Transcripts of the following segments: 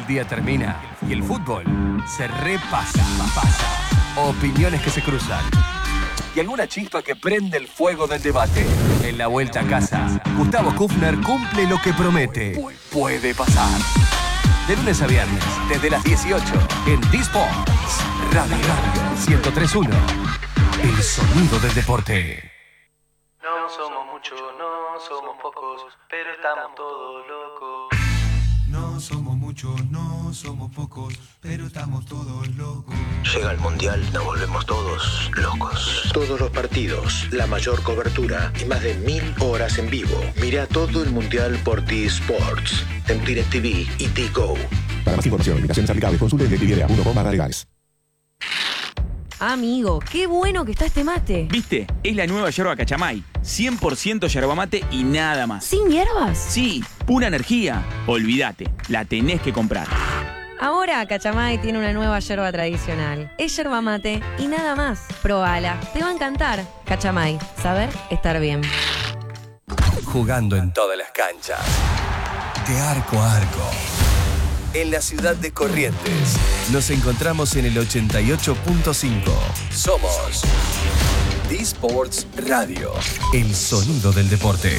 día termina y el fútbol se repasa. Opiniones que se cruzan y alguna chispa que prende el fuego del debate. En la vuelta a casa, Gustavo Kufner cumple lo que promete. Puede pasar. De lunes a viernes, desde las 18, en D-Sports Radio 103.1. El sonido del deporte. No somos muchos, no somos pocos, pero estamos todos locos. No somos muchos, no somos pocos, pero estamos todos locos. Llega el Mundial, nos volvemos todos locos. Todos los partidos, la mayor cobertura y más de 1000 horas en vivo. Mira todo el Mundial por T-Sports, en DirecTV y T-Go. Para más información, invitaciones aplicables, consulte DirecTV.com/legales. Amigo, qué bueno que está este mate. ¿Viste? Es la nueva yerba Cachamay. 100% yerba mate y nada más. ¿Sin hierbas? Sí, pura energía. Olvídate, la tenés que comprar. Ahora Cachamay tiene una nueva yerba tradicional. Es yerba mate y nada más. Probala, te va a encantar. Cachamay, saber estar bien. Jugando en todas las canchas, de arco a arco. En la ciudad de Corrientes, nos encontramos en el 88.5. Somos D-Sports Radio, el sonido del deporte.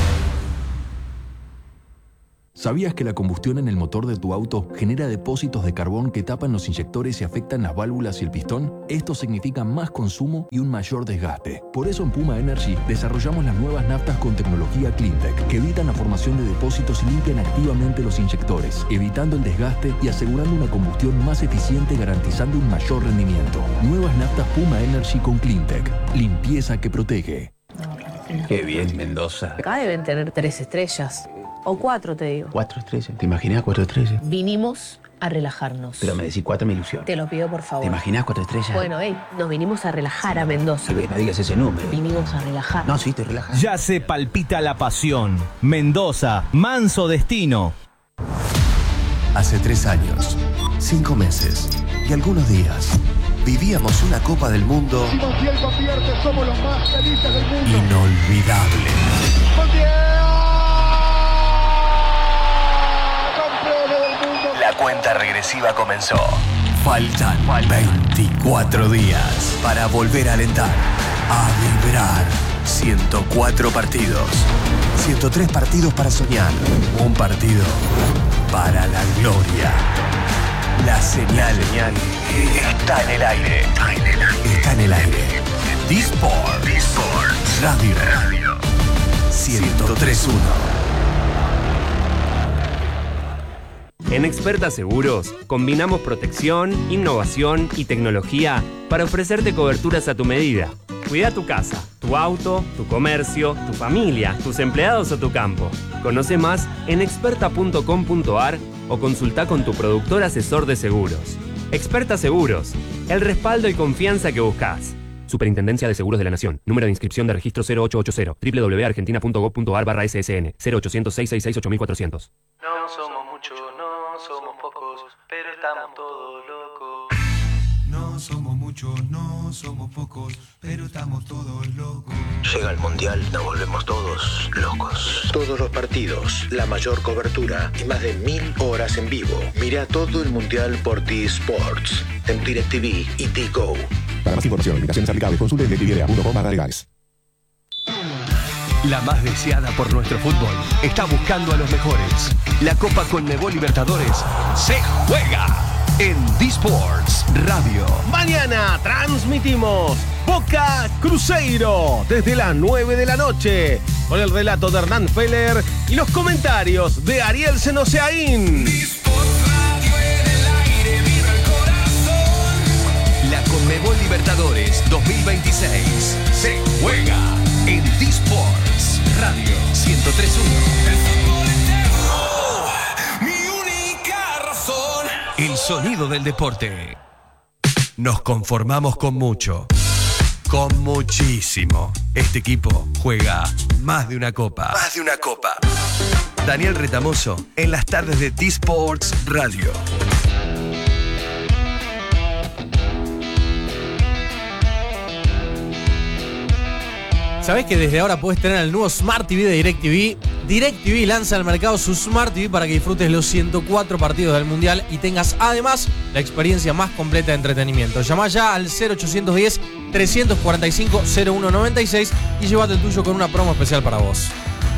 ¿Sabías que la combustión en el motor de tu auto genera depósitos de carbón que tapan los inyectores y afectan las válvulas y el pistón? Esto significa más consumo y un mayor desgaste. Por eso en Puma Energy desarrollamos las nuevas naftas con tecnología CleanTech, que evitan la formación de depósitos y limpian activamente los inyectores, evitando el desgaste y asegurando una combustión más eficiente, garantizando un mayor rendimiento. Nuevas naftas Puma Energy con CleanTech. Limpieza que protege. Qué bien, Mendoza. Acá deben tener 3 estrellas. O 4, te digo. 4 estrellas. ¿Te imaginas 4 estrellas? Vinimos a relajarnos. Pero me decís 4 me ilusión. Te lo pido, por favor. ¿Te imaginas 4 estrellas? Bueno, nos vinimos a relajar a Mendoza. No digas ese número. Vinimos a relajar. No, sí, te relajas. Ya se palpita la pasión. Mendoza, manso destino. Hace 3 años, 5 meses y algunos días, vivíamos una Copa del Mundo somos los más felices del mundo. Inolvidable. La cuenta regresiva comenzó. Faltan 24 días para volver a alentar, a vibrar. 104 partidos, 103 partidos para soñar, un partido para la gloria. La señal está en el aire. Está en el aire. D-Sports Radio 103.1. En Experta Seguros combinamos protección, innovación y tecnología para ofrecerte coberturas a tu medida. Cuida tu casa, tu auto, tu comercio, tu familia, tus empleados o tu campo. Conoce más en experta.com.ar o consulta con tu productor asesor de seguros. Experta Seguros, el respaldo y confianza que buscas. Superintendencia de Seguros de la Nación. Número de inscripción de registro 0880. www.argentina.gov.ar/ssn 0800-666-8400. No somos muchos, no somos pocos, pero estamos todos locos. No somos muchos, no somos pocos, pero estamos todos locos. Llega el Mundial, nos volvemos todos locos. Todos los partidos, la mayor cobertura y más de 1000 horas en vivo. Mira todo el Mundial por T-Sports, en DirecTV y T-Go. Para más información, invitaciones aplicables, consulte DirecTV.com/legales. La más deseada por nuestro fútbol está buscando a los mejores. La Copa Conmebol Libertadores se juega en D-Sports Radio. Mañana transmitimos Boca Cruzeiro desde las 9 de la noche con el relato de Hernán Feller y los comentarios de Ariel Senoseaín. La Conmebol Libertadores 2026 se juega en D-Sports Radio 103.1. Mi única razón. El sonido del deporte. Nos conformamos con mucho. Con muchísimo. Este equipo juega más de una copa. Más de una copa. Daniel Retamoso en las tardes de D-Sports Radio. ¿Sabés que desde ahora podés tener el nuevo Smart TV de DirecTV DirecTV lanza al mercado su Smart TV para que disfrutes los 104 partidos del Mundial y tengas además la experiencia más completa de entretenimiento. Llama ya al 0810-345-0196 y llévate el tuyo con una promo especial para vos.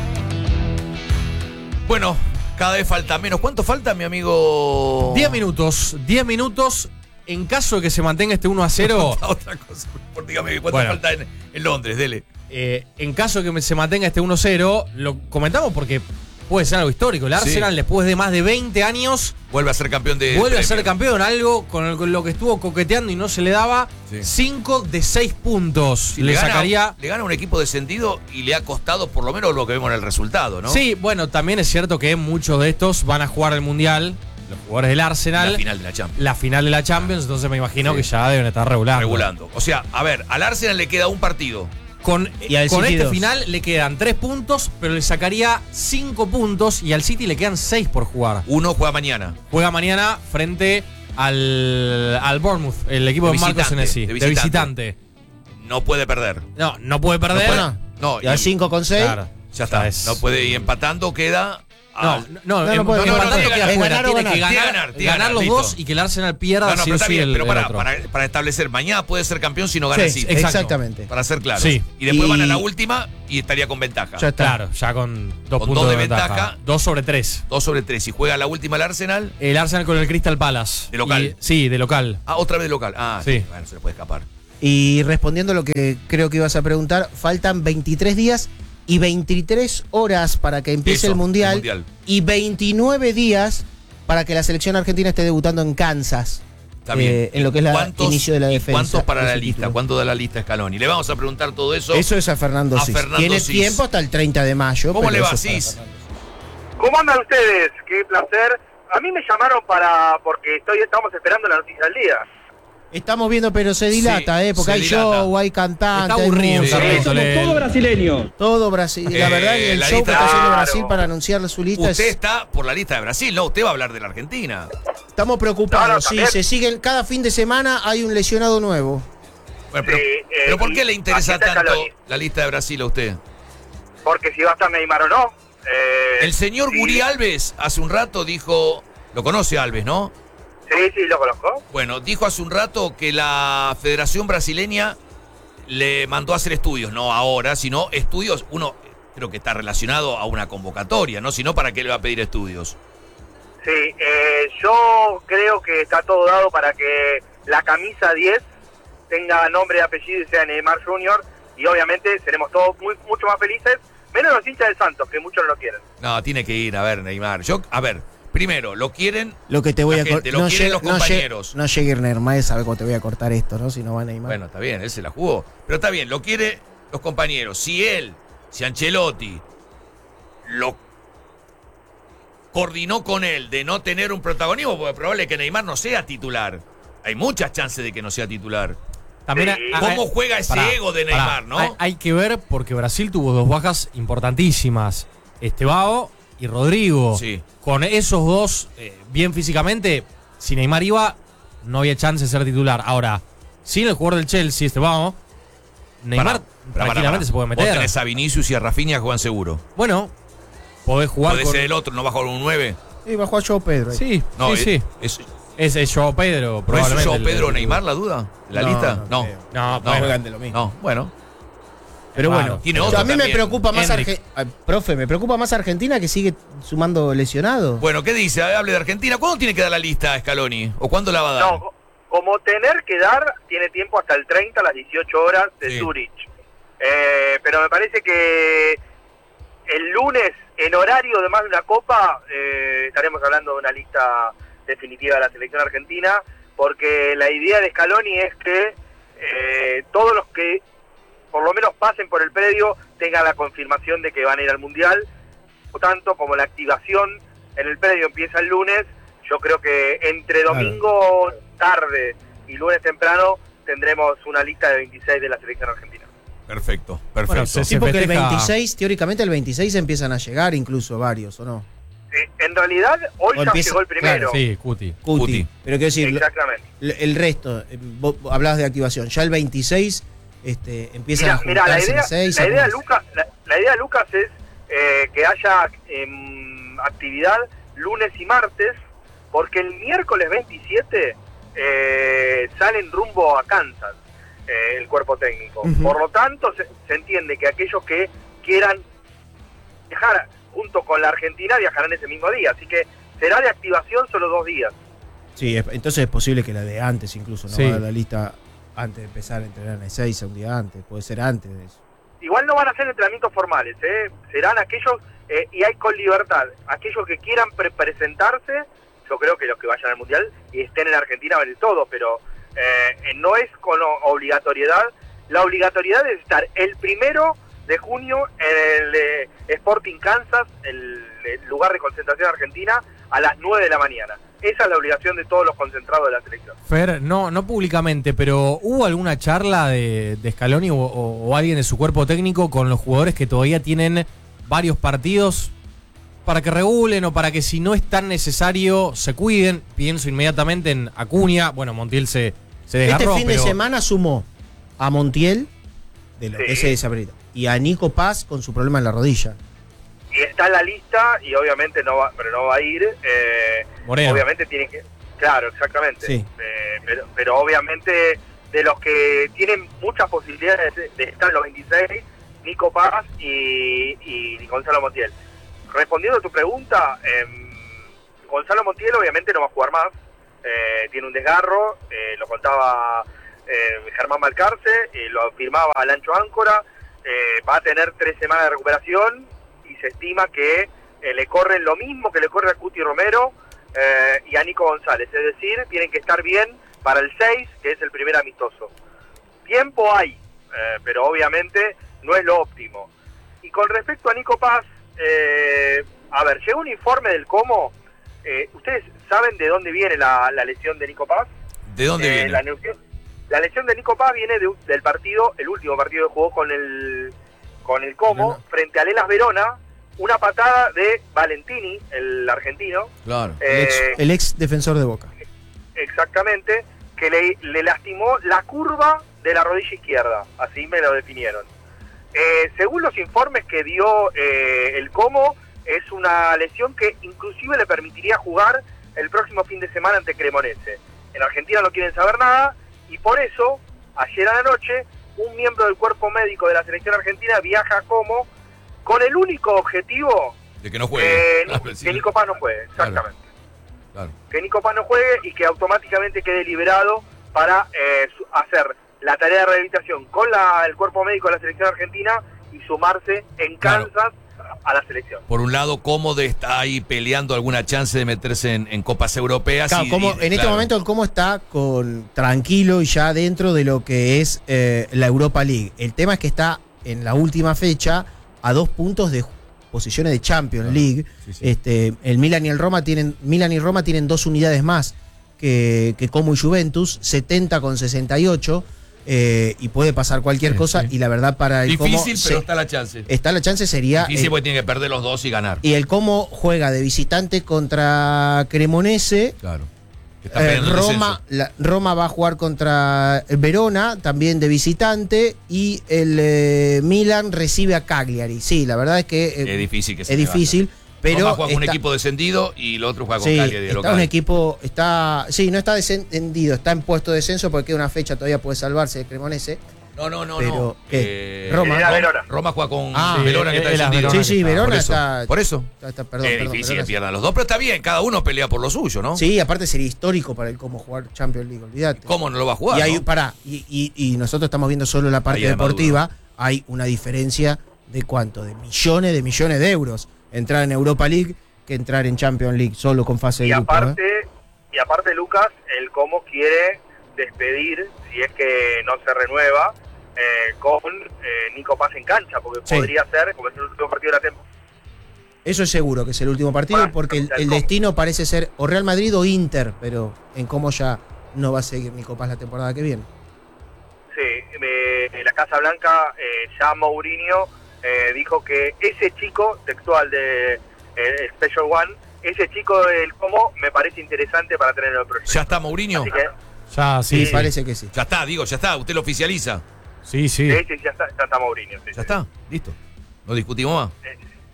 Bueno, cada vez falta menos. ¿Cuánto falta, mi amigo? 10 minutos. 10 minutos. En caso de que se mantenga este 1-0. Otra cosa. Dígame, ¿cuánto falta en Londres? Dele. En caso de que se mantenga este 1-0, lo comentamos porque puede ser algo histórico. El Arsenal, después de más de 20 años, vuelve a ser campeón de Vuelve a ser campeón, algo con lo que estuvo coqueteando y no se le daba. 5 de 6 puntos. Sí, le gana un equipo descendido y le ha costado por lo menos lo que vemos en el resultado, ¿no? Sí, bueno, también es cierto que muchos de estos van a jugar el Mundial. Los jugadores del Arsenal. La final de la Champions. La final de la Champions, entonces me imagino que ya deben estar regulando. O sea, a ver, al Arsenal le queda un partido. Con este final le quedan 3 puntos, pero le sacaría 5 puntos y al City le quedan 6 por jugar. Uno juega mañana. Juega mañana frente al Bournemouth, el equipo de Marcos Senesi, de visitante. No puede perder. No puede perder. No, y al 5 con 6. Claro, ya está. No puede ir empatando, queda. No puede ganar los dos y que el Arsenal pierda pero para establecer, mañana puede ser campeón si no gana el City. Exactamente. Para ser claro. Sí. Y después van a la última y estaría con ventaja. Ya está. Claro, ya con 2 puntos de ventaja. 2 sobre 3. 2 sobre 3. Y juega la última el Arsenal. El Arsenal con el Crystal Palace. ¿De local? Sí, de local. Otra vez de local. Sí. Bueno, se le puede escapar. Y respondiendo a lo que creo que ibas a preguntar, faltan 23 días y 23 horas para que empiece el mundial y 29 días para que la selección argentina esté debutando en Kansas. Está bien. En lo que es el inicio de la defensa. ¿Cuántos para la lista? ¿Cuánto da la lista Scaloni? Le vamos a preguntar todo eso. Eso es a Fernando Cis. Tiene tiempo hasta el 30 de mayo. ¿Cómo le va, Cis? ¿Cómo andan ustedes? Qué placer. A mí me llamaron porque estamos esperando la noticia del día. Estamos viendo, pero se dilata, porque hay show, hay cantantes. Está aburrido, todo brasileño. Todo Brasil. La verdad que el show que está haciendo Brasil para anunciar su lista Usted está por la lista de Brasil, no, usted va a hablar de la Argentina. Estamos preocupados, se siguen, cada fin de semana hay un lesionado nuevo. Bueno, pero ¿por qué le interesa tanto la lista de Brasil a usted? Porque si va a estar Neymar o no. El señor Guri Alves hace un rato dijo, lo conoce Alves, ¿no? Sí, lo conozco. Bueno, dijo hace un rato que la Federación Brasileña le mandó a hacer estudios, no ahora, sino estudios, uno creo que está relacionado a una convocatoria, ¿no? Si no, ¿para qué le va a pedir estudios? Sí, yo creo que está todo dado para que la camisa 10 tenga nombre y apellido y sea Neymar Jr. y obviamente seremos todos mucho más felices, menos los hinchas de Santos, que muchos no lo quieren. No, tiene que ir, a ver, Neymar. Primero, lo quieren lo que te voy a gente, lo quieren los compañeros. No llegue Neymar, sabe cómo te voy a cortar esto, ¿no? Si no va Neymar. Bueno, está bien, él se la jugó. Pero está bien, lo quieren los compañeros. Si Ancelotti lo coordinó con él de no tener un protagonismo, porque es probable que Neymar no sea titular. Hay muchas chances de que no sea titular. También ¿Cómo juega ese ego de Neymar, no? Hay que ver porque Brasil tuvo 2 bajas importantísimas. Estevao y Rodrigo. Sí. Con esos dos, bien físicamente, si Neymar iba, no había chance de ser titular. Ahora, sin el jugador del Chelsea, Estevao, Neymar tranquilamente se puede meter. Vos tenés a Vinicius y a Rafinha que juegan seguro. Bueno, podés jugar Puede ser el otro, ¿no va a jugar un 9? Sí, va a jugar Joao Pedro. Sí, sí. Es Joao Pedro, probablemente. ¿No es Joao Pedro o Neymar la duda? ¿La lista? No. No, juegan de lo mismo. No, bueno. Pero bueno, tiene otro a mí también. me preocupa más profe, me preocupa más Argentina, que sigue sumando lesionados. Bueno, ¿qué dice? Hable de Argentina. ¿Cuándo tiene que dar la lista a Scaloni? ¿O cuándo la va a dar? No, como tener que dar, tiene tiempo hasta el 30 a las 18 horas de Zurich. Pero me parece que el lunes, en horario de más de una copa, estaremos hablando de una lista definitiva de la selección argentina, porque la idea de Scaloni es que todos los que por lo menos pasen por el predio tengan la confirmación de que van a ir al Mundial. Por tanto, como la activación en el predio empieza el lunes, yo creo que entre domingo tarde y lunes temprano tendremos una lista de 26 de la selección argentina. Perfecto. Bueno, sí, porque el 26, teóricamente el 26 empiezan a llegar incluso varios, ¿o no? En realidad, hoy ya llegó el primero. Claro, sí, Cuti. Pero quiero decir, exactamente. El resto, vos hablabas de activación, ya el 26 empiezan a juntarse la idea de Lucas es que haya actividad lunes y martes, porque el miércoles 27 salen rumbo a Kansas el cuerpo técnico. Por lo tanto, se entiende que aquellos que quieran viajar junto con la Argentina viajarán ese mismo día, así que será de activación solo 2 días. Sí, entonces es posible que la de antes incluso, no Sí. va a dar la lista antes de empezar a entrenar en el 6 un día antes, puede ser antes de eso. Igual no van a ser entrenamientos formales, serán aquellos, y hay con libertad, aquellos que quieran presentarse. Yo creo que los que vayan al Mundial y estén en Argentina van de todo, pero no es con obligatoriedad. La obligatoriedad es estar el 1 de junio en el Sporting Kansas, el lugar de concentración argentina, a las 9 de la mañana. Esa es la obligación de todos los concentrados de la selección. Fer, no públicamente, pero ¿hubo alguna charla de Scaloni o alguien de su cuerpo técnico con los jugadores que todavía tienen varios partidos para que regulen o para que si no es tan necesario se cuiden? Pienso inmediatamente en Acuña. Bueno, Montiel se desgarró. Este fin de semana sumó a Montiel, de lo que se desabilita, y a Nico Paz con su problema en la rodilla. Y está en la lista y obviamente no va a ir. Moreno. Obviamente tiene que... Claro, exactamente. Sí. Pero obviamente de los que tienen muchas posibilidades de estar en los 26, Nico Paz y Gonzalo Montiel. Respondiendo a tu pregunta, Gonzalo Montiel obviamente no va a jugar más. Tiene un desgarro, lo contaba Germán Balcarce, lo afirmaba Alancho Áncora. Va a tener 3 semanas de recuperación y se estima que le corren lo mismo que le corre a Cuti Romero y a Nico González, es decir, tienen que estar bien para el 6, que es el primer amistoso. Tiempo hay, pero obviamente no es lo óptimo. Y con respecto a Nico Paz, a ver, llegó un informe del Como. ¿Ustedes saben de dónde viene la lesión de Nico Paz? ¿De dónde viene? La lesión de Nico Paz viene del partido, el último partido que jugó con el Como, frente al Hellas Verona, una patada de Valentini, el argentino. Claro. El ex defensor de Boca. Exactamente, que le lastimó la curva de la rodilla izquierda, así me lo definieron. Según los informes que dio el Como, es una lesión que inclusive le permitiría jugar el próximo fin de semana ante Cremonese. En Argentina no quieren saber nada, y por eso, ayer a la noche, un miembro del cuerpo médico de la selección argentina viaja a Como con el único objetivo de que no juegue. Que Nico Paz no juegue, exactamente. Claro. Que Nico Paz no juegue y que automáticamente quede liberado para hacer la tarea de rehabilitación con el cuerpo médico de la selección argentina y sumarse en Kansas a la selección. Por un lado, Cómodo está ahí peleando alguna chance de meterse en copas europeas. Claro, en este momento el Como está tranquilo y ya dentro de lo que es la Europa League. El tema es que está en la última fecha a 2 puntos de posiciones de Champions League. Sí. El Milan y Roma tienen 2 unidades más que Como y Juventus, 70 con 68. Y puede pasar cualquier cosa, y la verdad para el Como... Difícil, pero está la chance. Está la chance, sería... Difícil porque tiene que perder los 2 y ganar. Y el Como juega de visitante contra Cremonese. Claro. Roma va a jugar contra Verona, también de visitante, y el Milan recibe a Cagliari. Sí, la verdad es que... es difícil que se Es difícil. Pero Roma juega con un equipo descendido y el otro juega con Cagliari de local. Un equipo, no está descendido, está en puesto de descenso porque queda una fecha, todavía puede salvarse de Cremonese. No. Roma juega con Verona, que está descendido. Sí, Verona está... Por eso. Perdón, es difícil que pierdan los dos, pero está bien, cada uno pelea por lo suyo, ¿no? Sí, aparte sería histórico para el Como jugar Champions League, olvídate. ¿Cómo no lo va a jugar? Y nosotros estamos viendo solo la parte deportiva, hay una diferencia de ¿cuánto? De millones de euros. Entrar en Europa League que entrar en Champions League solo con fase de grupo. Y aparte, Lucas, el Como quiere despedir, si es que no se renueva, con Nico Paz en cancha, porque podría ser, como es el último partido de la temporada. Eso es seguro que es el último partido, porque el destino parece ser o Real Madrid o Inter, pero en Como ya no va a seguir Nico Paz la temporada que viene. Sí, la Casa Blanca, ya Mourinho dijo que ese chico, textual de Special One, ese chico del Como me parece interesante para tener en el proyecto. ¿Ya está Mourinho? Así que, sí, parece que sí. Ya está, usted lo oficializa. Sí. Sí, ya está Mourinho. Ya está, listo. ¿No discutimos más?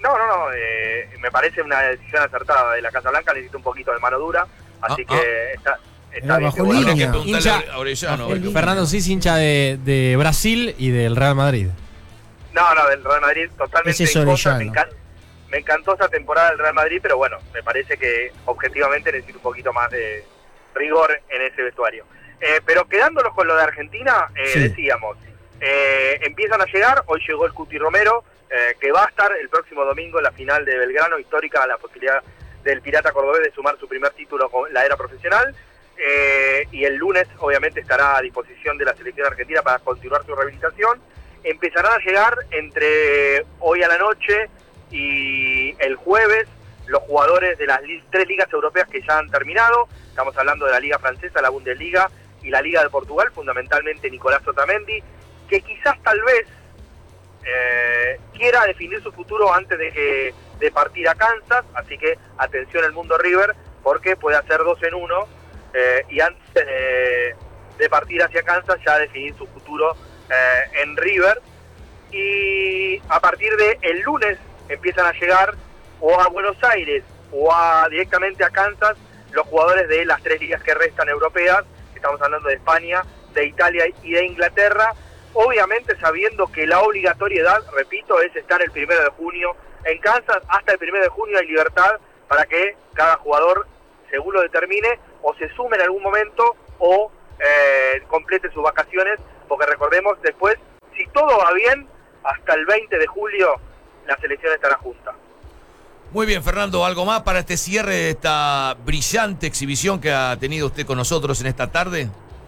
Me parece una decisión acertada de la Casa Blanca. Necesita un poquito de mano dura, así que está bien. Bajo línea. Fernando Cis, hincha de Brasil y del Real Madrid. No, del Real Madrid totalmente en contra. Me encantó esa temporada del Real Madrid, pero bueno, me parece que objetivamente necesita un poquito más de rigor en ese vestuario. Pero quedándonos con lo de Argentina, decíamos, empiezan a llegar. Hoy llegó el Cuti Romero, que va a estar el próximo domingo en la final de Belgrano, histórica, la posibilidad del Pirata Cordobés de sumar su primer título con la era profesional. Y el lunes obviamente estará a disposición de la selección argentina para continuar su rehabilitación. Empezarán a llegar entre hoy a la noche y el jueves los jugadores de las 3 ligas europeas que ya han terminado. Estamos hablando de la Liga Francesa, la Bundesliga y la Liga de Portugal, fundamentalmente Nicolás Otamendi, que quizás tal vez quiera definir su futuro antes de partir a Kansas, así que atención al mundo River, porque puede hacer 2 en 1 y antes de partir hacia Kansas ya definir su futuro en River. Y a partir de el lunes empiezan a llegar o a Buenos Aires o directamente a Kansas los jugadores de las 3 ligas que restan europeas. Estamos hablando de España, de Italia y de Inglaterra, obviamente sabiendo que la obligatoriedad, repito, es estar el 1 de junio en Kansas. Hasta el 1 de junio hay libertad para que cada jugador, según lo determine, o se sume en algún momento o complete sus vacaciones, porque recordemos, después, si todo va bien, hasta el 20 de julio la selección estará junta. Muy bien, Fernando, ¿algo más para este cierre de esta brillante exhibición que ha tenido usted con nosotros en esta tarde?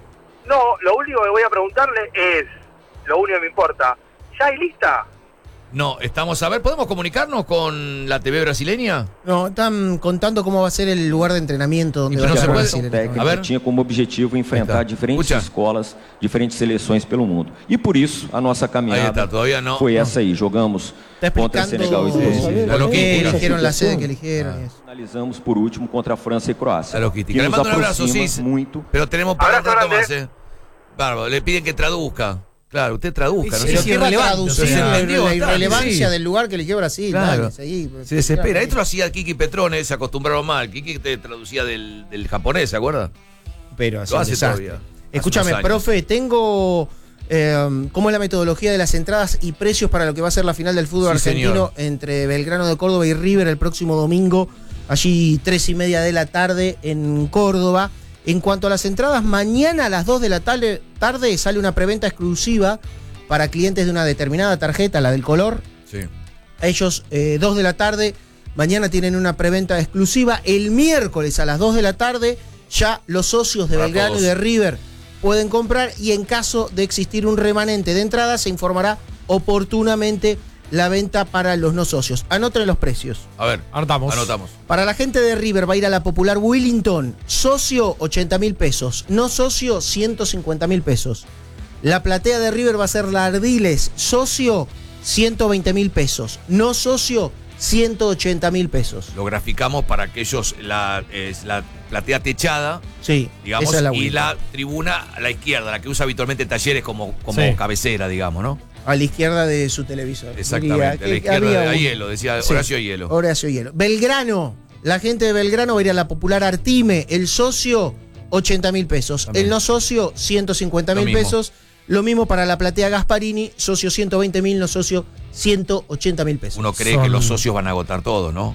No, lo único que voy a preguntarle es, lo único que me importa, ¿ya hay lista? No, estamos a ver, ¿podemos comunicarnos con la TV brasileña? No, están contando cómo va a ser el lugar de entrenamiento donde va a ser Brasil. Que tinha como objetivo enfrentar diferentes escolas, diferentes seleções pelo mundo. E por isso a nossa caminhada foi essa aí. Jogamos contra Senegal e Escócia. Eligieron la sede que eligieron. Finalizamos por último contra a França e Croácia. Que nos aproxima muito. Pero tenemos para un rato más, Bárbaro, le piden que traduzca. Claro, usted traduzca. Es irrelevante. La irrelevancia del lugar que eligió Brasil. Claro. Dale, se desespera. Esto lo hacía Kiki Petrone, se acostumbraron mal. Kiki te traducía del japonés, ¿se acuerda? Pero lo hace todavía. Escúchame, profe, tengo cómo es la metodología de las entradas y precios para lo que va a ser la final del fútbol argentino entre Belgrano de Córdoba y River el próximo domingo, allí 3:30 de la tarde en Córdoba. En cuanto a las entradas, mañana a las 2 de la tarde sale una preventa exclusiva para clientes de una determinada tarjeta, la del color. Sí. Ellos, 2 de la tarde, mañana tienen una preventa exclusiva. El miércoles a las 2 de la tarde, ya los socios de Belgrano y de River pueden comprar, y en caso de existir un remanente de entradas, se informará oportunamente la venta para los no socios. Anoten los precios. A ver, anotamos. Para la gente de River va a ir a la popular Willington. Socio, 80.000 pesos. No socio, 150.000 pesos. La platea de River va a ser la Ardiles. Socio, 120.000 pesos. No socio, 180.000 pesos. Lo graficamos para aquellos, la platea techada, sí, digamos, esa es y la tribuna a la izquierda, la que usa habitualmente Talleres como cabecera, digamos, ¿no? A la izquierda de su televisor. Exactamente, a la izquierda de Hielo, decía Horacio Hielo. Horacio Hielo. Belgrano, la gente de Belgrano va a ir a la popular Artime. El socio, 80.000 pesos. También. El no socio, 150.000 pesos. Lo mismo para la platea Gasparini, socio 120.000, no socio 180.000 pesos. Uno cree que los socios van a agotar todo, ¿no?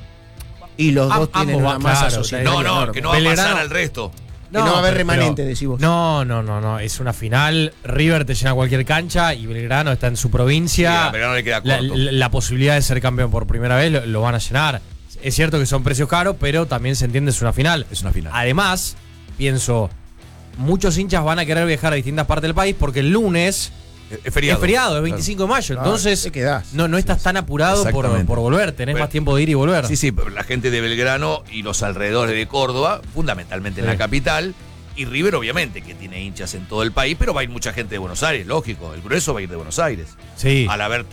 Y los dos tienen una masa social. No, que no va a pasar al resto. Que no va a haber remanente, decís vos. No. Es una final. River te llena cualquier cancha y Belgrano está en su provincia. Sí, a Belgrano le queda corto. La posibilidad de ser campeón por primera vez lo van a llenar. Es cierto que son precios caros, pero también se entiende, es una final. Es una final. Además, pienso, muchos hinchas van a querer viajar a distintas partes del país porque el lunes es feriado, es 25 de mayo. Entonces, no estás tan apurado por volver. Tenés más tiempo de ir y volver. Sí, pero la gente de Belgrano y los alrededores de Córdoba, fundamentalmente en la capital, y River, obviamente, que tiene hinchas en todo el país, pero va a ir mucha gente de Buenos Aires, lógico. El grueso va a ir de Buenos Aires. Sí. Al haber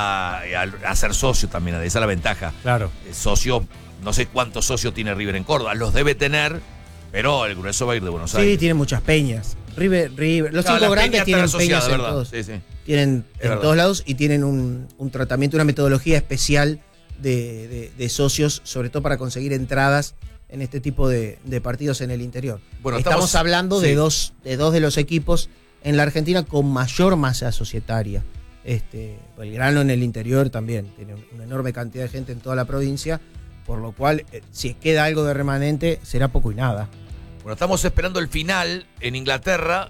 al ser socio también, esa es la ventaja. Claro. El socio, no sé cuántos socios tiene River en Córdoba, los debe tener, pero el grueso va a ir de Buenos Aires. Sí, tiene muchas peñas. River. Los 5 grandes tienen peñas en todos. Sí. Tienen en todos lados y tienen un tratamiento, una metodología especial de socios, sobre todo para conseguir entradas en este tipo de partidos en el interior. Bueno, estamos hablando sí, de dos de los equipos en la Argentina con mayor masa societaria. Belgrano en el interior también tiene una enorme cantidad de gente en toda la provincia, por lo cual si queda algo de remanente será poco y nada. Bueno, estamos esperando el final en Inglaterra.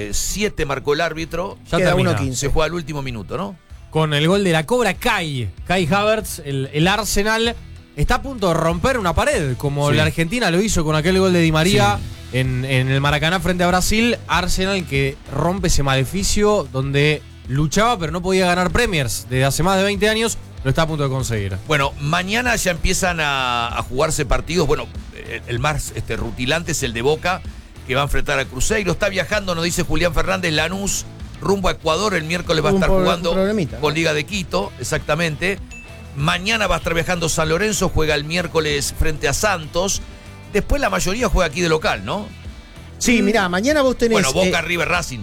7 marcó el árbitro. Ya queda termina. 1-15. Se juega al último minuto, ¿no? Con el gol de la Cobra Kai Havertz, el Arsenal está a punto de romper una pared, como Sí. la Argentina lo hizo con aquel gol de Di María en el Maracaná frente a Brasil. Arsenal que rompe ese maleficio donde luchaba pero no podía ganar Premiers desde hace más de 20 años, lo está a punto de conseguir. Bueno, mañana ya empiezan a jugarse partidos. Bueno, el más rutilante es el de Boca, que va a enfrentar a Cruzeiro. Está viajando, nos dice Julián Fernández, Lanús rumbo a Ecuador. El miércoles va a estar jugando con Liga de Quito, exactamente. Mañana va a estar viajando San Lorenzo, juega el miércoles frente a Santos. Después la mayoría juega aquí de local, ¿no? Sí, mirá, mañana vos tenés... Bueno, Boca, River, Racing.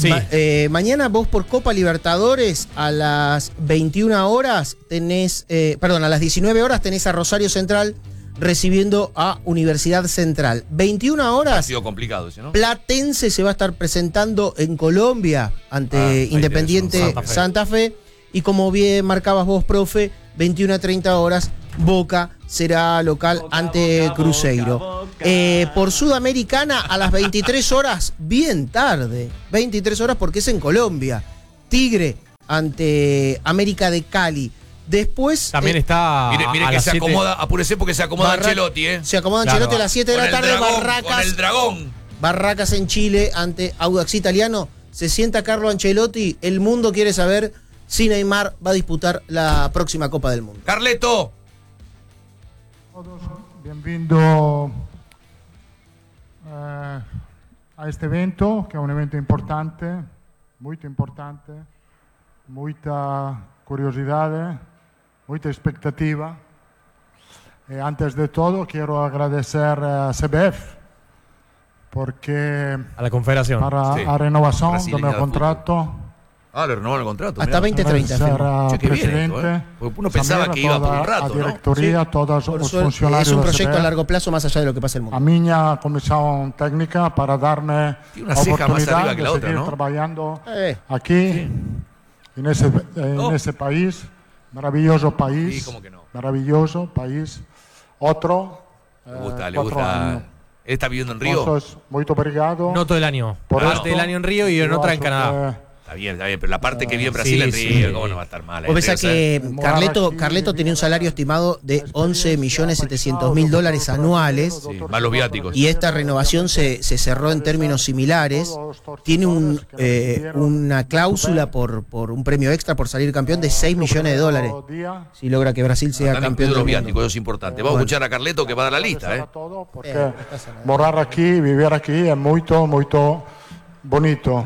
Mañana vos por Copa Libertadores a las 21 horas tenés... a las 19 horas tenés a Rosario Central recibiendo a Universidad Central. 21 horas... Ha sido complicado ese, ¿no? Platense se va a estar presentando en Colombia ante Independiente Santa Fe. Y como bien marcabas vos, profe, 21:30 horas, Boca será local ante Cruzeiro. Por Sudamericana a las 23 horas, bien tarde, 23 horas porque es en Colombia. Tigre ante América de Cali. Después... También está... Mire que se acomoda, apúrese porque se acomoda Ancelotti, ¿eh? Se acomoda Ancelotti a las 7 de la tarde, Barracas. Con el Dragón. Barracas en Chile ante Audax Italiano. Se sienta Carlo Ancelotti. El mundo quiere saber si Neymar va a disputar la próxima Copa del Mundo. Carleto. Bienvenido a este evento, que es un evento importante, mucha curiosidad, mucha expectativa. Antes de todo, quiero agradecer a CBF porque a la Confederación para la renovación de mi contrato. Le renovaron el contrato. Hasta 2030. Qué bien esto, porque uno pensaba que iba por un rato, la directoría, ¿no? todos los funcionarios. Es un proyecto a largo plazo más allá de lo que pasa en el mundo. A mi comisión técnica para darme una ceja más arriba que la de otra, seguir ¿no? trabajando aquí, en ese país, maravilloso país. Sí, ¿cómo que no? Maravilloso país. Otro. Le gusta. Años. ¿Él está viviendo en Río? Entonces, muy obrigado. No todo el año. Parte del año en Río y en otra en Canadá. Está bien, pero la parte que vive en Brasil en Río, ¿cómo no va a estar mal? Vos pensás que Carleto tenía un salario estimado de $11.700.000 anuales. Sí, más los viáticos. Y esta renovación se cerró en términos similares. Tiene una cláusula por un premio extra por salir campeón de $6 millones. Si logra que Brasil sea campeón de los del viáticos, mundo. eso es importante. Vamos a escuchar a Carleto que va a dar la lista, ¿eh? Porque morar aquí, vivir aquí es muy bonito.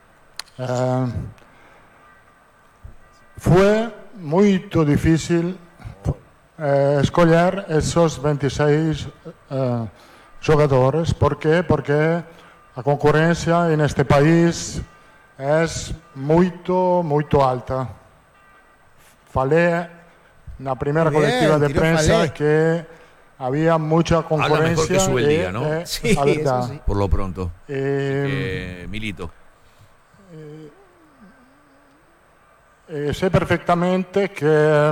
Fue muy difícil escoger esos 26 jugadores. ¿Por qué? Porque la concurrencia en este país es muy alta. Falé en la primera colectiva de prensa que había mucha concurrencia. Habla mejor que sube el día, ¿no? Sí, verdad. sí. Por lo pronto. Milito. Sé perfectamente que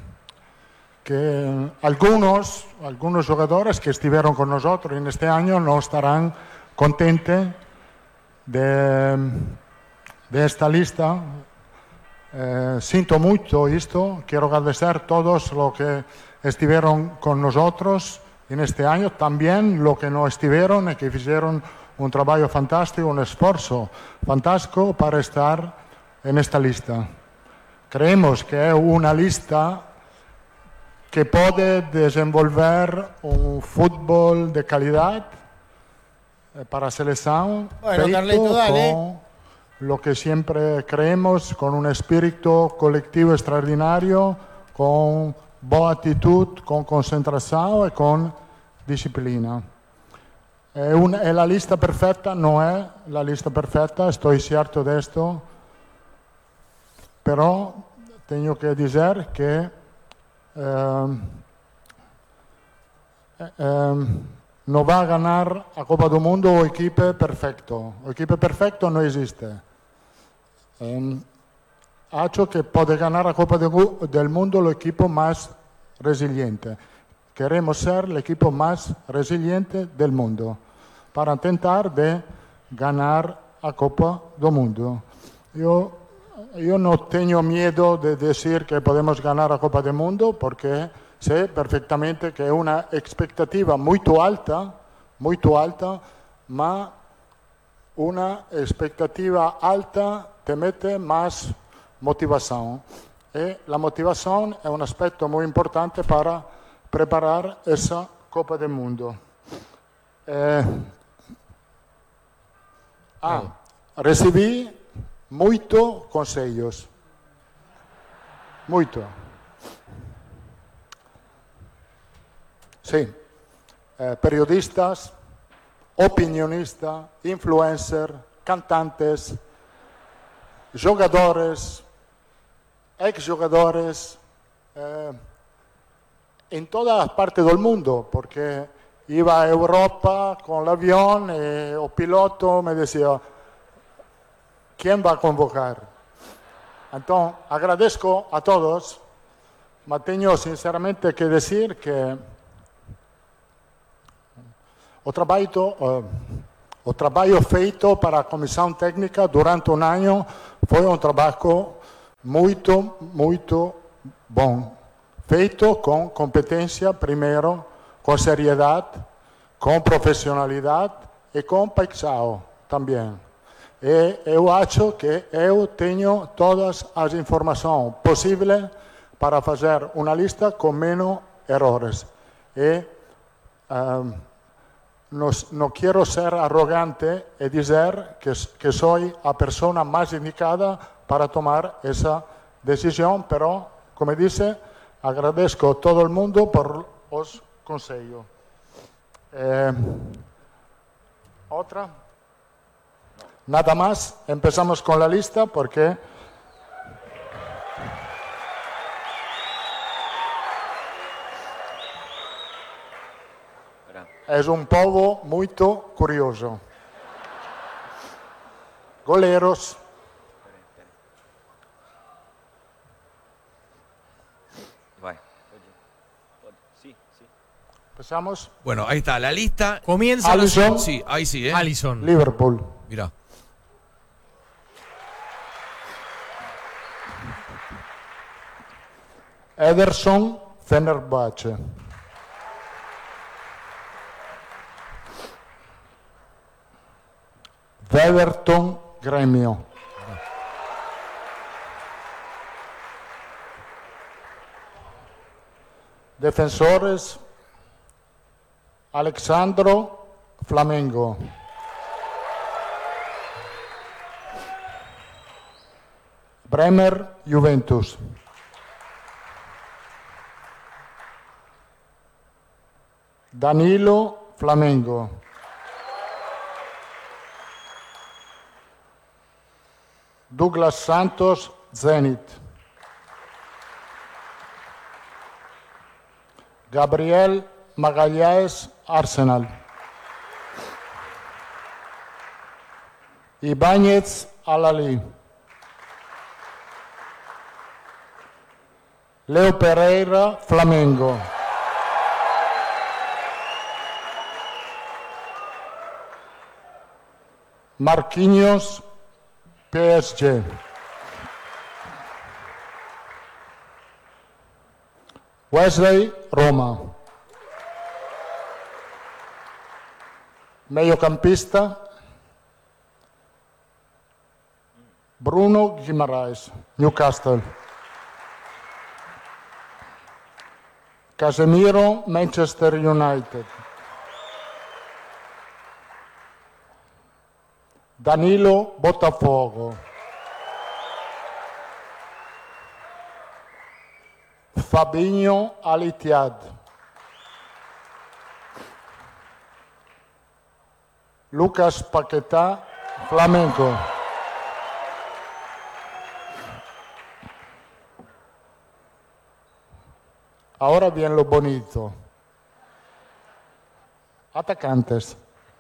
algunos jugadores que estuvieron con nosotros en este año no estarán contentos de esta lista. Siento mucho esto. Quiero agradecer a todos los que estuvieron con nosotros en este año, también los que no estuvieron y que hicieron un trabajo fantástico, un esfuerzo fantástico para estar en esta lista. Creemos que es una lista que puede desenvolver un fútbol de calidad para la selección, con lo que siempre creemos, con un espíritu colectivo extraordinario, con buena actitud, con concentración y con disciplina. La lista perfecta no es la lista perfecta, estoy cierto de esto, pero tengo que decir que no va a ganar a Copa del Mundo o equipo perfecto. El equipo perfecto no existe. Ha hecho que puede ganar a Copa del Mundo el equipo más resiliente. Queremos ser el equipo más resiliente del mundo para intentar de ganar a Copa del Mundo. Yo no tengo miedo de decir que podemos ganar a Copa del Mundo porque sé perfectamente que es una expectativa muy alta, ma una expectativa alta te mete más motivación. Y la motivación es un aspecto muy importante para preparar esa Copa del Mundo. Recibí muchos consejos. Muito. Sí. Periodistas, opinionistas, influencers, cantantes, jugadores, exjugadores, en todas partes del mundo, porque iba a Europa con el avión y el piloto me decía, ¿quién va a convocar? Entonces, agradezco a todos, pero tengo sinceramente que decir que o trabalho feito para a comissão técnica durante um ano foi um trabalho muito bom. Feito com competência, primeiro, com seriedade, com profissionalidade e com paixão também. E eu acho que eu tenho todas as informações possíveis para fazer uma lista com menos erros. E no quiero ser arrogante y decir que soy la persona más indicada para tomar esa decisión, pero, como dice, agradezco a todo el mundo por los consejos. ¿Otra? Nada más, empezamos con la lista porque... Es un povo muito curioso. Goleros. ¿Empezamos? Bueno, ahí está la lista. Comienza Alisson. Sí, ahí sí, Alisson. Liverpool. Mirá. Ederson, Fenerbahce. Everton, Grêmio. Defensores, Alexandro, Flamengo. Bremer, Juventus. Danilo, Flamengo. Douglas Santos, Zenit. Gabriel Magalhães, Arsenal. Ibáñez, Al-Ahly. Leo Pereira, Flamengo. Marquinhos, PSG. Wesley, Roma. Mediocampista, Bruno Guimaraes, Newcastle. Casemiro, Manchester United. Danilo, Botafogo. Fabinho, Al-Ittihad. Lucas Paquetá, Flamengo. Ahora viene lo bonito. Atacantes.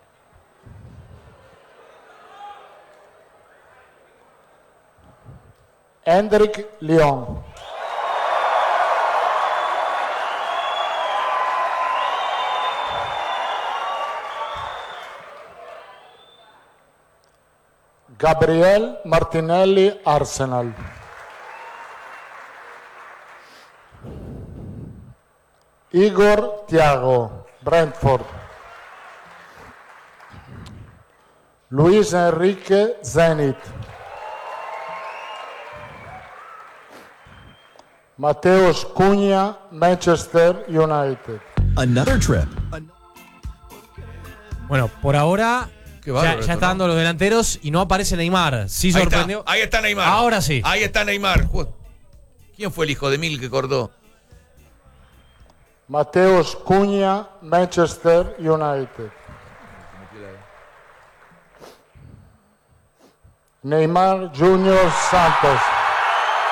Hendrik Leon. Gabriel Martinelli, Arsenal. Igor Thiago, Brentford. Luis Enrique, Zenit. Mateus Cunha, Manchester United. Another trip. Bueno, por ahora ya está dando los delanteros y no aparece Neymar. Sí sorprendió. Ahí está Neymar. Ahora sí. Ahí está Neymar. ¿Quién fue el hijo de Mil que cortó? Mateus Cunha, Manchester United. Neymar Junior Santos.